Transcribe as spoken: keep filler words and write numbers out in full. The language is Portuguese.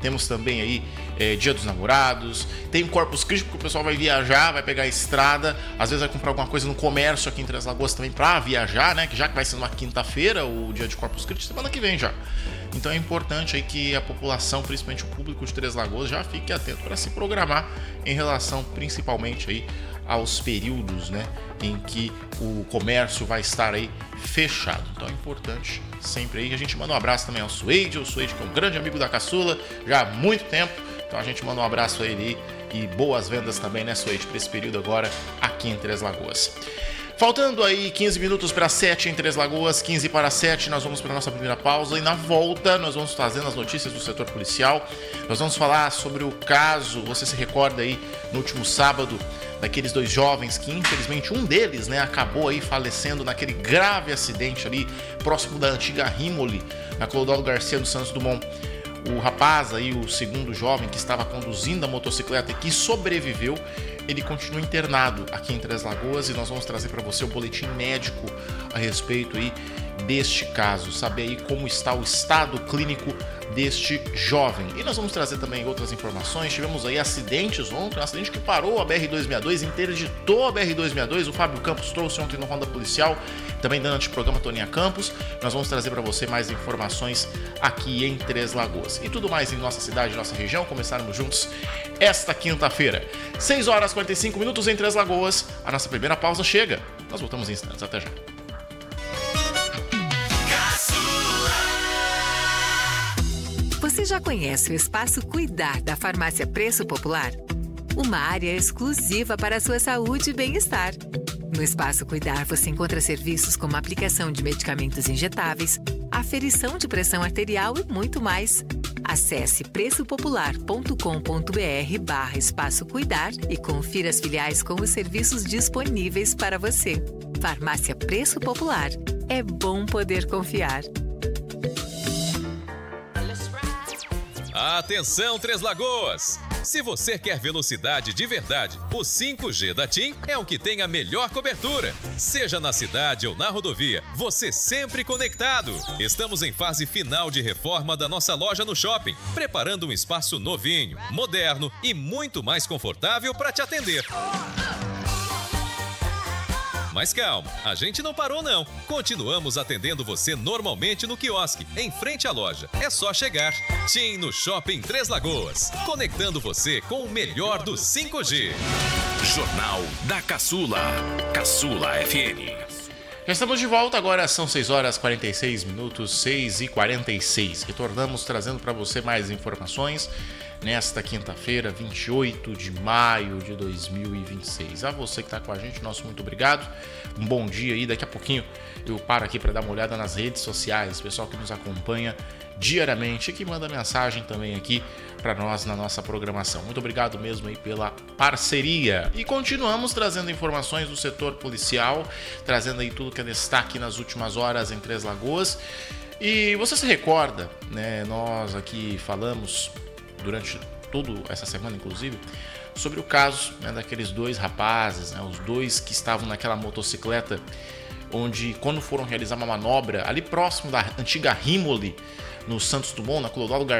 temos também aí é, Dia dos Namorados, tem o Corpus Christi, porque o pessoal vai viajar, vai pegar a estrada, às vezes vai comprar alguma coisa no comércio aqui em Três Lagoas também para viajar, né? Que já que vai ser numa quinta-feira o dia de Corpus Christi, semana que vem já. Então é importante aí que a população, principalmente o público de Três Lagoas, já fique atento para se programar em relação principalmente aí aos períodos, né, em que o comércio vai estar aí fechado. Então é importante sempre aí. A gente manda um abraço também ao Suede, o Suede que é um grande amigo da Caçula já há muito tempo. Então a gente manda um abraço a ele aí e boas vendas também, né, Suede, para esse período agora aqui em Três Lagoas. Faltando aí quinze minutos para sete em Três Lagoas, quinze para sete, nós vamos para a nossa primeira pausa e na volta nós vamos trazendo as notícias do setor policial. Nós vamos falar sobre o caso, você se recorda aí, no último sábado, daqueles dois jovens que infelizmente um deles, né, acabou aí falecendo naquele grave acidente ali próximo da antiga Rimoli, na Clodoaldo Garcia do Santos Dumont. O rapaz aí, o segundo jovem que estava conduzindo a motocicleta e que sobreviveu, ele continua internado aqui em Três Lagoas e nós vamos trazer para você o boletim médico a respeito aí deste caso, saber aí como está o estado clínico deste jovem. E nós vamos trazer também outras informações. Tivemos aí acidentes ontem, um acidente que parou a B R duzentos e sessenta e dois, interditou a B R duzentos e sessenta e dois, o Fábio Campos trouxe ontem no Ronda Policial, também dando anteprograma Toninha Campos. Nós vamos trazer para você mais informações aqui em Três Lagoas. E tudo mais em nossa cidade, nossa região, começarmos juntos esta quinta-feira. seis horas e quarenta e cinco minutos em Três Lagoas. A nossa primeira pausa chega. Nós voltamos em instantes. Até já. Você já conhece o Espaço Cuidar da Farmácia Preço Popular? Uma área exclusiva para a sua saúde e bem-estar. No Espaço Cuidar você encontra serviços como aplicação de medicamentos injetáveis, aferição de pressão arterial e muito mais. Acesse preçopopular.com.br barra Espaço Cuidar e confira as filiais com os serviços disponíveis para você. Farmácia Preço Popular. É bom poder confiar. Atenção, Três Lagoas! Se você quer velocidade de verdade, o cinco G da TIM é o que tem a melhor cobertura. Seja na cidade ou na rodovia, você sempre conectado. Estamos em fase final de reforma da nossa loja no shopping, preparando um espaço novinho, moderno e muito mais confortável para te atender. Mas calma, a gente não parou não. Continuamos atendendo você normalmente no quiosque, em frente à loja. É só chegar. TIM no Shopping Três Lagoas, conectando você com o melhor do cinco G. Jornal da Caçula. Caçula F M. Já estamos de volta, agora são seis horas e quarenta e seis minutos, seis e quarenta e seis. Retornamos trazendo para você mais informações nesta quinta-feira, vinte e oito de maio de dois mil e vinte e seis. A você que está com a gente, nosso muito obrigado. Um bom dia aí. Daqui a pouquinho eu paro aqui para dar uma olhada nas redes sociais, pessoal que nos acompanha diariamente e que manda mensagem também aqui para nós na nossa programação. Muito obrigado mesmo aí pela parceria. E continuamos trazendo informações do setor policial, trazendo aí tudo que é destaque nas últimas horas em Três Lagoas. E você se recorda, né? Nós aqui falamos durante toda essa semana, inclusive, sobre o caso, né, daqueles dois rapazes, né, os dois que estavam naquela motocicleta, onde quando foram realizar uma manobra ali próximo da antiga Rimoli, no Santos Dumont, na Clodoaldo Garcia,